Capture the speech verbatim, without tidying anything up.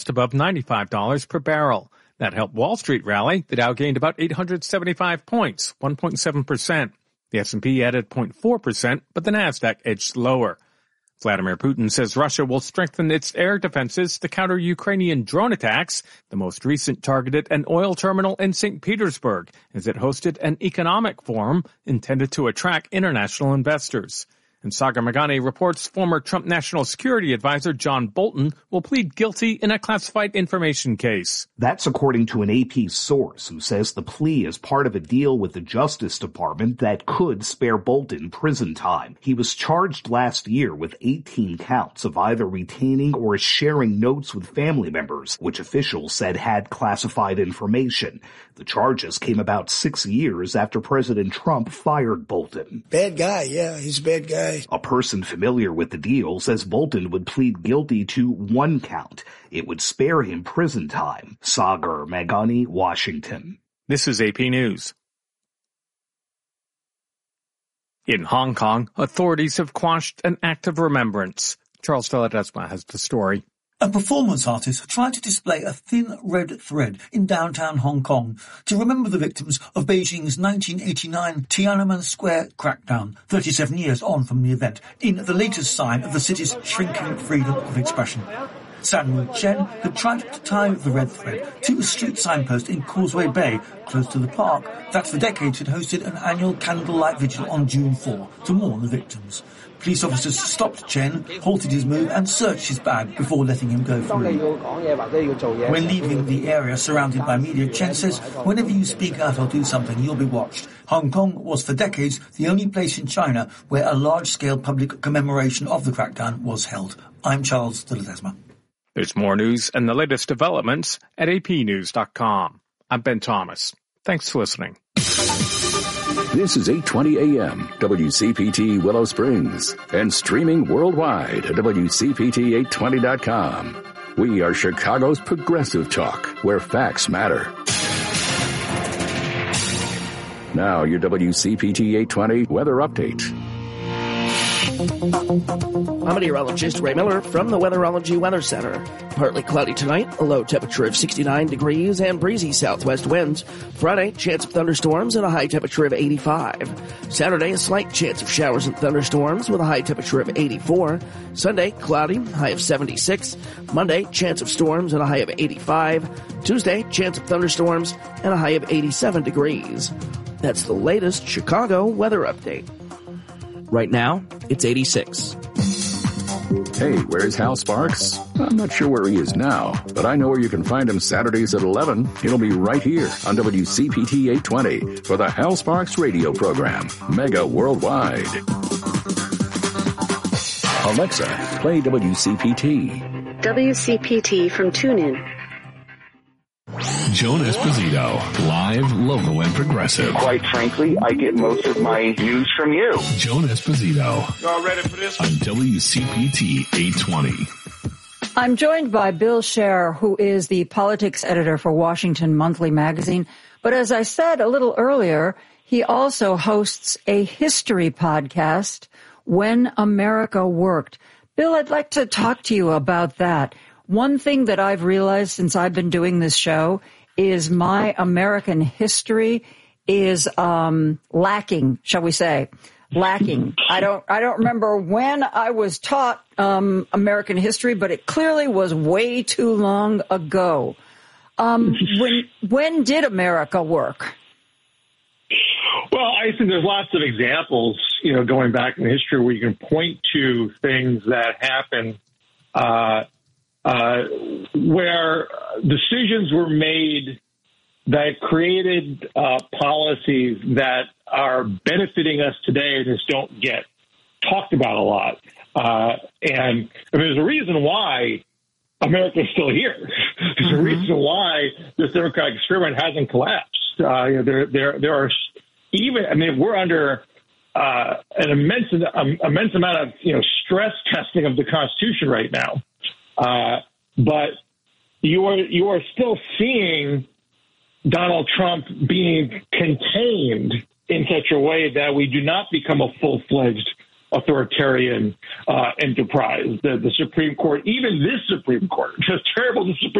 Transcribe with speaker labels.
Speaker 1: above ninety-five dollars per barrel. That helped Wall Street rally. The Dow gained about eight hundred seventy-five points, one point seven percent. The S and P added zero point four percent, but the Nasdaq edged lower. Vladimir Putin says Russia will strengthen its air defenses to counter Ukrainian drone attacks. The most recent targeted an oil terminal in Saint Petersburg as it hosted an economic forum intended to attract international investors. And Sagar Meghani reports former Trump National Security Advisor John Bolton will plead guilty in a classified information case.
Speaker 2: That's according to an A P source who says the plea is part of a deal with the Justice Department that could spare Bolton prison time. He was charged last year with eighteen counts of either retaining or sharing notes with family members, which officials said had classified information. The charges came about six years after President Trump fired Bolton.
Speaker 3: Bad guy, yeah, he's a bad guy.
Speaker 2: A person familiar with the deal says Bolton would plead guilty to one count. It would spare him prison time. Sagar Meghani, Washington.
Speaker 1: This is A P News. In Hong Kong, authorities have quashed an act of remembrance. Charles Deledesma has the story.
Speaker 4: A performance artist tried to display a thin red thread in downtown Hong Kong to remember the victims of Beijing's nineteen eighty-nine Tiananmen Square crackdown, thirty-seven years on from the event, in the latest sign of the city's shrinking freedom of expression. Samuel Chen had tried to tie the red thread to a street signpost in Causeway Bay, close to the park, that for decades had hosted an annual candlelight vigil on June fourth to mourn the victims. Police officers stopped Chen, halted his move and searched his bag before letting him go through. When leaving the area surrounded by media, Chen says, "Whenever you speak out or do something, you'll be watched." Hong Kong was for decades the only place in China where a large-scale public commemoration of the crackdown was held. I'm Charles Deledesma.
Speaker 1: There's more news and the latest developments at a p news dot com. I'm Ben Thomas. Thanks for listening.
Speaker 5: This is eight twenty A M, W C P T Willow Springs, and streaming worldwide at W C P T eight twenty dot com. We are Chicago's progressive talk, where facts matter. Now your W C P T eight twenty weather update.
Speaker 6: I'm meteorologist Ray Miller from the Weatherology Weather Center. Partly cloudy tonight, a low temperature of sixty-nine degrees and breezy southwest winds. Friday, chance of thunderstorms and a high temperature of eighty-five. Saturday, a slight chance of showers and thunderstorms with a high temperature of eighty-four. Sunday, cloudy, high of seventy-six. Monday, chance of storms and a high of eighty-five. Tuesday, chance of thunderstorms and a high of eighty-seven degrees. That's the latest Chicago weather update. Right now, it's eighty-six.
Speaker 5: Hey, where's Hal Sparks? I'm not sure where he is now, but I know where you can find him Saturdays at eleven. He'll be right here on W C P T eight twenty for the Hal Sparks radio program, Mega Worldwide. Alexa, play W C P T.
Speaker 7: W C P T from TuneIn.
Speaker 8: Joan Esposito, live, local, and progressive.
Speaker 9: Quite frankly, I get most of my news from you.
Speaker 8: Joan Esposito.
Speaker 9: Y'all ready for this?
Speaker 8: On W C P T eight twenty.
Speaker 10: I'm joined by Bill Scher, who is the politics editor for Washington Monthly Magazine. But as I said a little earlier, he also hosts a history podcast, When America Worked. Bill, I'd like to talk to you about that. One thing that I've realized since I've been doing this show is my American history is um lacking, shall we say, lacking. I don't I don't remember when I was taught um American history, but it clearly was way too long ago. Um when when did America work?
Speaker 11: Well, I think there's lots of examples, you know, going back in history where you can point to things that happened uh Uh, where decisions were made that created uh, policies that are benefiting us today and just don't get talked about a lot. Uh, and I mean, there's a reason why America's still here. There's mm-hmm. a reason why this democratic experiment hasn't collapsed. Uh, you know, there, there, there are even. I mean, we're under uh, an immense, um, immense amount of you know stress testing of the Constitution right now. Uh, but you are you are still seeing Donald Trump being contained in such a way that we do not become a full-fledged authoritarian uh, enterprise. The, the Supreme Court, even this Supreme Court, as terrible as the Supreme